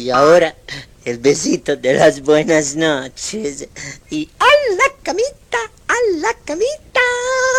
Y ahora, el besito de las buenas noches. Y a la camita, a la camita.